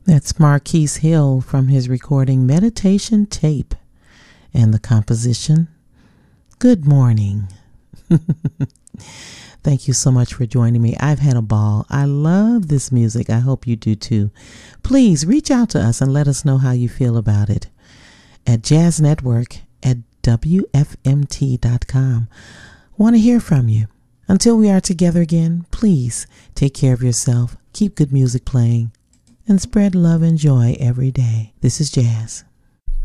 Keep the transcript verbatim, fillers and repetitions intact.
That's Marquise Hill from his recording Meditation Tape and the composition Good Morning. Thank you so much for joining me. I've had a ball. I love this music. I hope you do too. Please reach out to us and let us know how you feel about it at Jazz Network at W F M T dot com. Want to hear from you. Until we are together again, please take care of yourself, keep good music playing, and spread love and joy every day. This is Jazz.